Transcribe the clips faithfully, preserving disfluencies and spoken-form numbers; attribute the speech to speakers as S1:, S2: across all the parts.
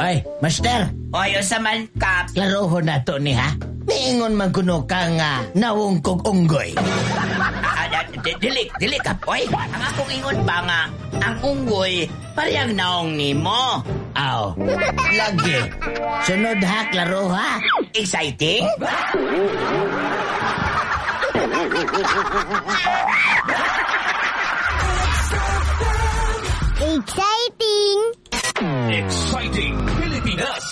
S1: Ay, master.
S2: Oyo sa man, Kap.
S1: Klaroho na to ni ha. Niingon man kuno ka nga nawungkog unggoy.
S2: Ah, ah, dili, dili, Kap. Oy, ang akong ingon pa nga, ang unggoy, parehang naong nimo.
S1: Aw, lagi. Sunod ha, klaro ha.
S2: Exciting?
S3: Exciting!
S4: Exciting Pilipinas!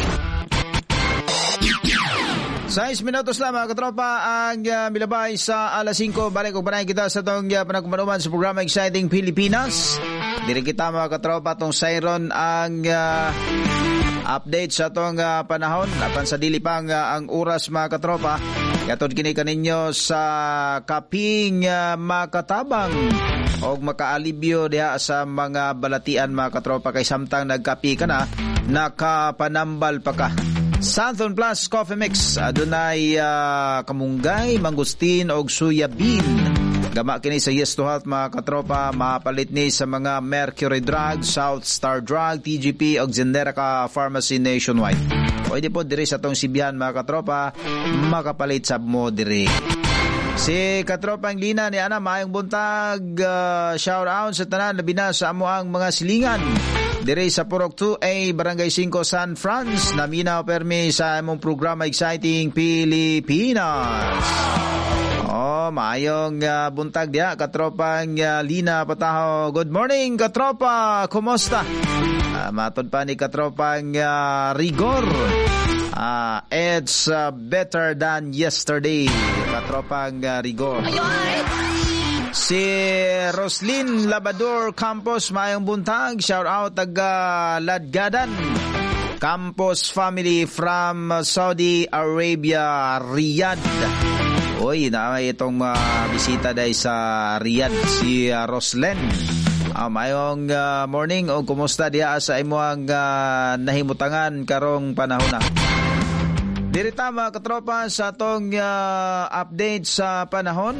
S5: Sais minutos na mga katropa ang uh, milabay sa alas singko. Balik ko panay kita sa itong uh, panagkumanuman sa programa Exciting Pilipinas. Diri kita mga katropa itong sayron ang uh, update sa itong uh, panahon. Apan sa dili pang uh, ang oras mga katropa. Katod kini kaninyo sa kaping uh, makatabang o makaalibyo diha sa mga balatian mga katropa kay samtang nagkapi ka na, nakapanambal pa ka. Santhon Plus Coffee Mix adunay uh, kamunggay, mangustin og suya bean. Gama kini sa Yes to Health mga katropa, mapalit ni sa mga Mercury Drug, South Star Drug, T G P og Generica Pharmacy nationwide. Pwede po diri sa tong sibihan mga katropa, makapalit sab mo diri. Si katropang Lina ni ana maayong buntag, uh, shout out sa tanan labi na sa amo ang mga silingan. Diri sa Purok two A, Barangay five, San Franz. Naminaw permi sa among programa Exciting Pilipinas. Oh, maayong uh, buntag dia, katropang uh, Lina Pataho. Good morning, katropa. Kumusta? Uh, matod pa ni katropang uh, Rigor. Uh, it's uh, better than yesterday, katropang uh, Rigor. Si Roslyn Labador Campos, mayong buntag. Shout out taga Ladgadan Campos family from Saudi Arabia, Riyadh. Uy, na itong uh, bisita dahil sa Riyadh si uh, Roslyn. Uh, mayong uh, morning o kumusta diya sa imuang uh, nahimutangan karong panahon na. Diri tama katropa sa atong uh, update sa panahon.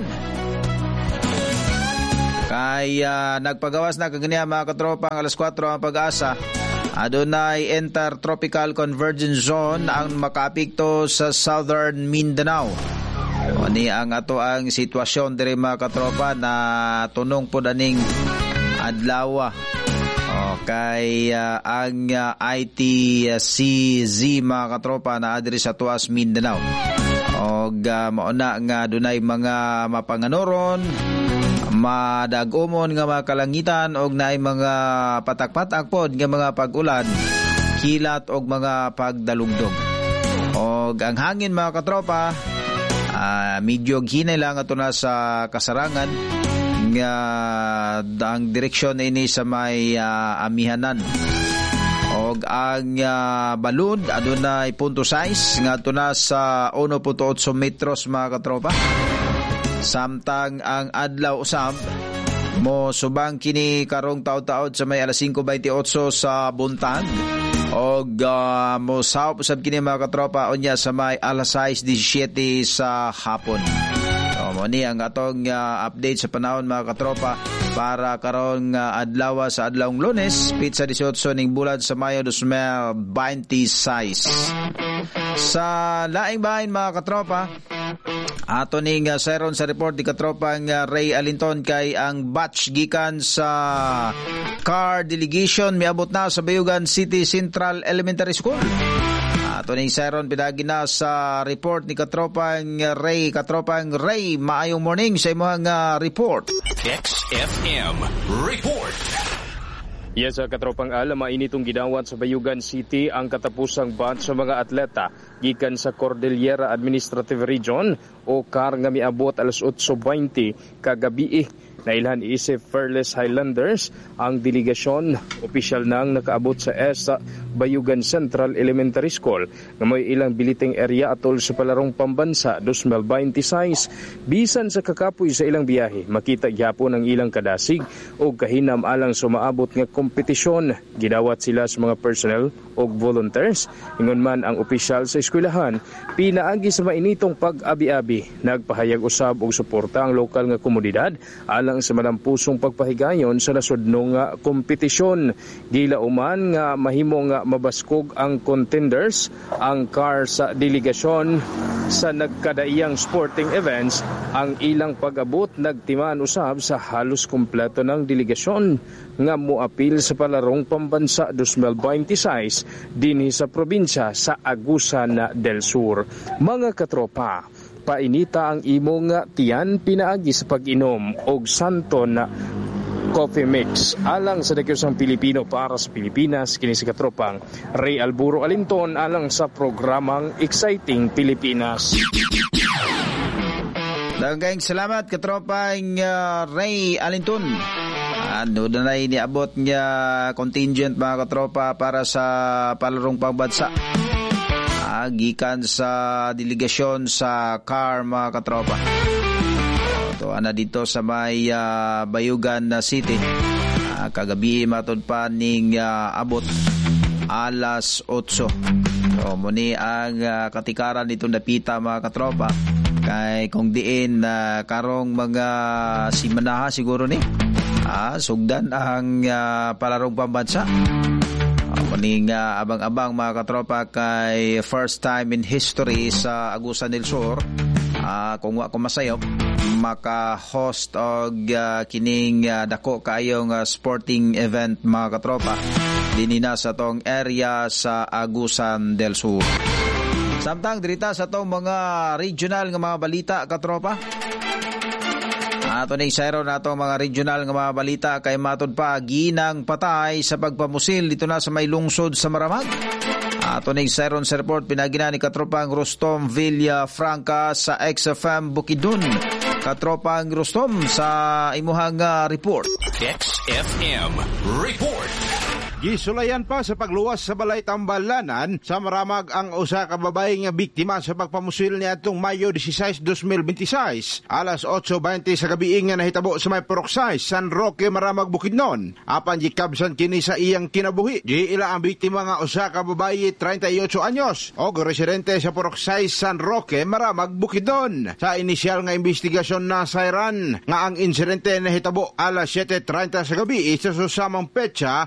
S5: Kaya nagpagawas na kaganiya mga katropa ang alas four ang pag-asa. Adunay intertropical convergence zone ang makaapekto sa southern Mindanao. O ni ang ato ang sitwasyon diri mga katropa na tunong po daning adlaw. Okay, uh, ang uh, I T C Z mga katropa na adiri sa tuas Mindanao. O uh, mauna nga dunay mga mapanganoron, madagomon nga mga kalangitan og naay mga patak-patak pod nga mga pag-ulan, kilat og mga pagdalugdog. Og ang hangin mga katropa, uh, medyo ginay lang ato na sa kasarangan nga ang direksyon ini sa may uh, amihanan. Og ang uh, balud adunay punto size nga ato na sa one punto eight metros mga katropa. Samtang ang adlaw usab mo subang kini karong taud-taud sa may alas five twenty-eight sa buntag. Og uh, mo saop usab kini mga katropa unya sa may alas six seventeen sa hapon. So, mo ni ang atong uh, update sa panahon mga katropa para karong uh, adlaw sa adlawng Lunes, pizza eighteen ning bulan sa Mayo twenty twenty-six. Sa laing bahin mga katropa, ato ning uh, sayron sa report di katropang uh, Ray Alinton kay ang batch gikan sa car delegation miabot na sa Bayugan City Central Elementary School. Ato ning sayron pinagi na sa report ni katropang uh, Ray. Katropang Ray, maayong morning sa imong uh, report.
S4: X F M Report.
S6: Yes, sa katropang Al, mainitong gidawat sa Bayugan City ang katapusang batch sa mga atleta gikan sa Cordillera Administrative Region o C A R nga miabot alas eight twenty kagabi. Nailhan isip Fairless Highlanders ang delegasyon opisyal nang nakaabot sa S Bayugan Central Elementary School nga may ilang biliting area atol sa palarong pambansa twenty twenty-six. Bisan sa kakapoy sa ilang biyahe, makita gyapon ang ilang kadasig o kahinam alang sumaabot nga kompetisyon. Gidawat sila sa mga personnel o volunteers. Ingon man ang opisyal sa eskwelahan, pinaagi sa mainitong pag-abi-abi, nagpahayag usab og suporta ang lokal nga komunidad alang alang sa malampusong pagpahigayon sa nasudnong nga kompetisyon. Gilauman nga mahimo nga mabaskog ang contenders ang car sa delegasyon sa nagkadaiyang sporting events. Ang ilang pag-abot nagtimaan usab sa halos kumpleto ng delegasyon nga moapil sa palarong pambansa twenty twenty-six dinhi sa probinsya sa Agusan del Sur. Mga katropa, painita ang imong tiyan pinaagi sa pag-inom og Santon Coffee Mix alang sa dakiusang Pilipino para sa Pilipinas. Kini si katropang Ray Alburo Alinton alang sa programang Exciting Pilipinas.
S5: Daghang salamat katropang uh, Ray Alinton. Ano na na iniabot niya contingent mga katropa para sa palarong pambansa. Ah, gikan sa delegasyon sa car mga katropa. Ito ana dito sa may uh, Bayugan City. Ah, kagabi matod pa ning uh, abot alas otso. So muni ang uh, katikaran nitong napita mga katropa. Kay kung diin uh, karong mga simanaha siguro ni ah, sugdan ang uh, palarong pambansa. Uh, maning uh, abang-abang mga katropa kay first time in history sa Agusan del Sur. Uh, kung wa ko masayop maka-host og uh, kining uh, dako kaayong uh, sporting event mga katropa dinhi na sa tong area sa Agusan del Sur. Samtang dirita sa tong mga regional nga mga balita katropa. Ato ning sayro na itong mga regional nga mga balita kay matod pa ginang patay sa pagpamusil dito na sa may lungsod sa Maramag. Ato ning sayron sa report pinagina ni katropang Rostom Villafranca sa X F M Bukidnon. Katropang Rostom sa imuhang uh, report.
S4: X F M report.
S3: Gisulayan pa sa pagluwas sa balay Tambalanan sa Maramag ang usa ka babae nga biktima sa pagpamusil niadtong Mayo sixteen, twenty twenty-six. Alas otso beinte sa gabi nga nahitabo sa may Poroksay, San Roque, Maramag, Bukidnon. Apan gikabsan kini sa iyang kinabuhi. Di ila ang biktima nga usa ka babae thirty-eight anyos og residente sa Poroksay, San Roque, Maramag, Bukidnon. Sa inisyal nga investigasyon na sayran nga ang insidente nahitabo alas seven thirty sa gabi sa susamang petsa